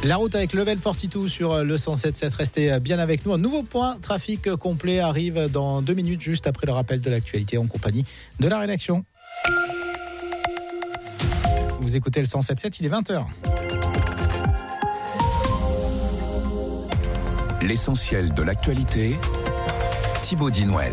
La route avec Level 42 sur le 107.7. Restez bien avec nous. Un nouveau point trafic complet arrive dans 2 minutes, juste après le rappel de l'actualité en compagnie de la rédaction. Vous écoutez le 107.7, il est 20h. L'essentiel de l'actualité, Thibaut Dinouel.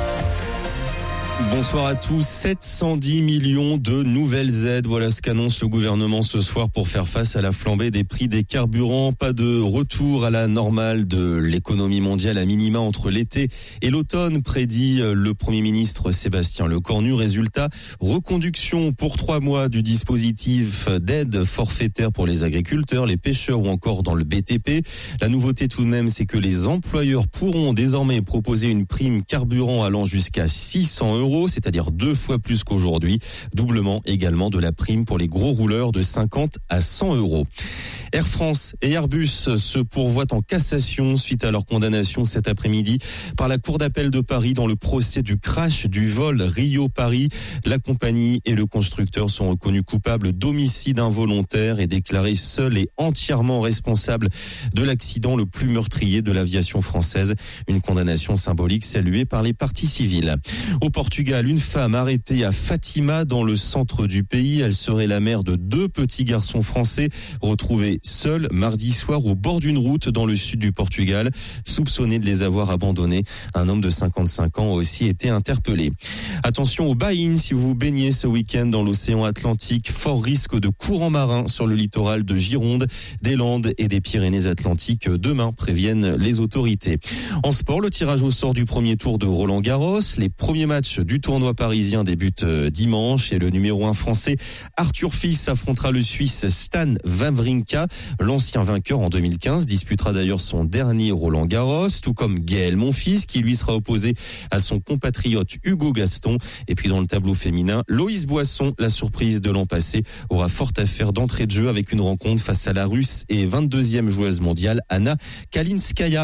Bonsoir à tous. 710 millions de nouvelles aides. Voilà ce qu'annonce le gouvernement ce soir pour faire face à la flambée des prix des carburants. Pas de retour à la normale de l'économie mondiale à minima entre l'été et l'automne, prédit le Premier ministre Sébastien Lecornu. Résultat, reconduction pour 3 mois du dispositif d'aide forfaitaire pour les agriculteurs, les pêcheurs ou encore dans le BTP. La nouveauté tout de même, c'est que les employeurs pourront désormais proposer une prime carburant allant jusqu'à 600 €. C'est-à-dire 2 fois plus qu'aujourd'hui. Doublement également de la prime pour les gros rouleurs de 50 à 100 €. Air France et Airbus se pourvoient en cassation suite à leur condamnation cet après-midi par la Cour d'appel de Paris dans le procès du crash du vol Rio-Paris. La compagnie et le constructeur sont reconnus coupables d'homicide involontaire et déclarés seuls et entièrement responsables de l'accident le plus meurtrier de l'aviation française. Une condamnation symbolique saluée par les parties civiles. Au Portugal, une femme arrêtée à Fatima dans le centre du pays. Elle serait la mère de 2 petits garçons français retrouvés seuls mardi soir au bord d'une route dans le sud du Portugal, soupçonnés de les avoir abandonnés. Un homme de 55 ans a aussi été interpellé. Attention aux baïnes si vous baignez ce week-end dans l'océan Atlantique. Fort risque de courants marins sur le littoral de Gironde, des Landes et des Pyrénées-Atlantiques. Demain, préviennent les autorités. En sport, le tirage au sort du premier tour de Roland-Garros. Les premiers matchs du tournoi parisien débutent dimanche et le numéro 1 français Arthur Fils affrontera le Suisse Stan Wawrinka. L'ancien vainqueur en 2015 disputera d'ailleurs son dernier Roland-Garros, tout comme Gaël Monfils qui lui sera opposé à son compatriote Hugo Gaston. Et puis dans le tableau féminin, Loïs Boisson, la surprise de l'an passé, aura fort à faire d'entrée de jeu avec une rencontre face à la Russe et 22e joueuse mondiale Anna Kalinskaya.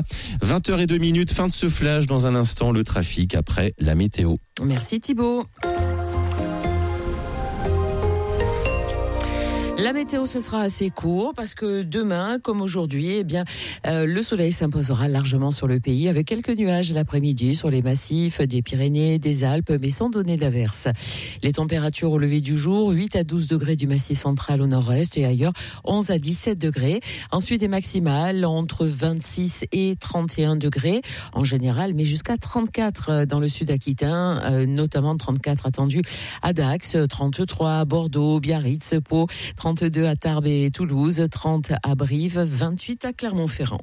20h02, fin de ce flash. Dans un instant, le trafic après la météo. Merci Thibaut. La météo, ce sera assez court parce que demain, comme aujourd'hui, le soleil s'imposera largement sur le pays avec quelques nuages l'après-midi sur les massifs des Pyrénées, des Alpes, mais sans donner d'averses. Les températures au lever du jour, 8 à 12 degrés du massif central au nord-est et ailleurs 11 à 17 degrés. Ensuite, des maximales entre 26 et 31 degrés en général, mais jusqu'à 34 dans le sud aquitain, notamment 34 attendus à Dax, 33 à Bordeaux, Biarritz, Pau, 32 à Tarbes et Toulouse, 30 à Brive, 28 à Clermont-Ferrand.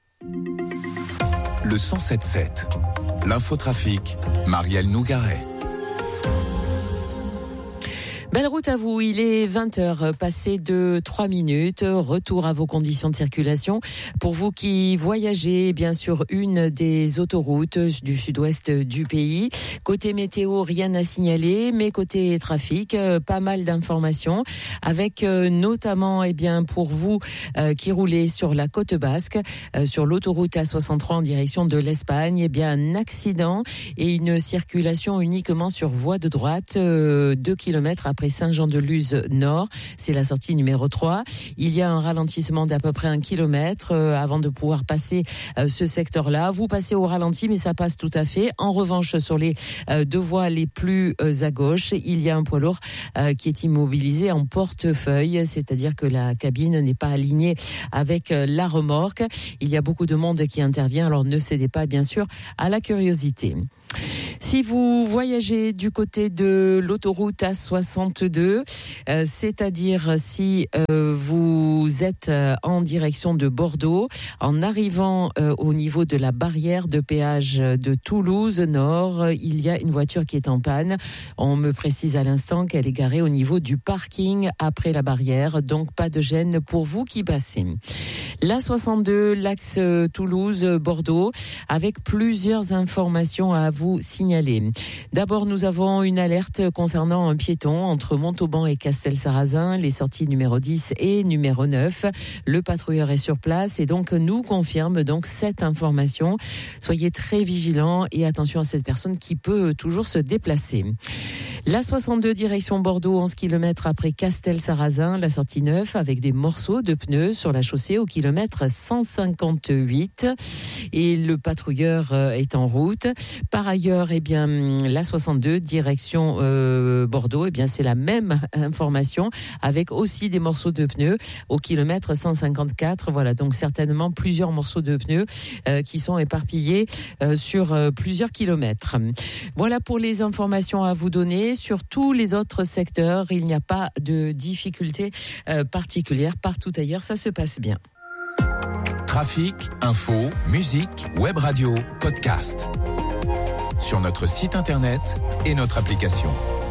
Le 107.7, l'infotrafic, Marielle Nougaret. Belle route à vous, il est 20h, passé de 3 minutes, retour à vos conditions de circulation. Pour vous qui voyagez, bien sûr, une des autoroutes du sud-ouest du pays. Côté météo, rien à signaler, mais côté trafic, pas mal d'informations, avec notamment, pour vous qui roulez sur la côte basque, sur l'autoroute A63 en direction de l'Espagne, un accident et une circulation uniquement sur voie de droite, 2 kilomètres après Saint-Jean-de-Luz Nord, c'est la sortie numéro 3. Il y a un ralentissement d'à peu près 1 kilomètre avant de pouvoir passer ce secteur-là. Vous passez au ralenti, mais ça passe tout à fait. En revanche, sur les 2 voies les plus à gauche, il y a un poids lourd qui est immobilisé en portefeuille, c'est-à-dire que la cabine n'est pas alignée avec la remorque. Il y a beaucoup de monde qui intervient, alors ne cédez pas, bien sûr, à la curiosité. Si vous voyagez du côté de l'autoroute A62, c'est-à-dire si vous êtes en direction de Bordeaux, en arrivant au niveau de la barrière de péage de Toulouse Nord, il y a une voiture qui est en panne. On me précise à l'instant qu'elle est garée au niveau du parking après la barrière, donc pas de gêne pour vous qui passez. L'A62, l'axe Toulouse-Bordeaux, avec plusieurs informations à vous signaler. D'abord, nous avons une alerte concernant un piéton entre Montauban et Castelsarrasin, les sorties numéro 10 et numéro 9. Le patrouilleur est sur place et donc nous confirme donc cette information. Soyez très vigilants et attention à cette personne qui peut toujours se déplacer. La 62 direction Bordeaux, 11 km après Castel-Sarrazin, la sortie 9 avec des morceaux de pneus sur la chaussée au kilomètre 158 et le patrouilleur est en route. Par ailleurs, la 62 direction Bordeaux, c'est la même information avec aussi des morceaux de pneus au kilomètre 154. Voilà, donc certainement plusieurs morceaux de pneus qui sont éparpillés sur plusieurs kilomètres. Voilà pour les informations à vous donner. Sur tous les autres secteurs, il n'y a pas de difficultés particulières. Partout ailleurs, ça se passe bien. Trafic, info, musique, web radio, podcast. Sur notre site internet et notre application.